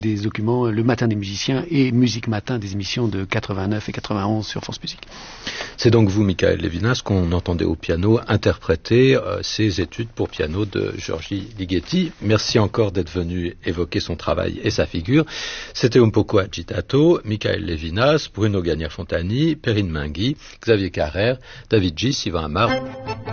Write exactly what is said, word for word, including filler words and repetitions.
des documents Le Matin des musiciens et Musique Matin, des émissions de quatre-vingt-neuf et quatre-vingt-onze sur France Musique. C'est donc vous, Michael Levinas, qu'on entendait au piano interpréter euh, ces études pour piano de György Ligeti. Merci encore d'être venu évoquer son travail et sa figure. C'était Un poco agitato, Michael Levinas, Bruno Gagnère-Fontani, Perrine Mingui, Xavier Carrère, David G, Sylvain Amar.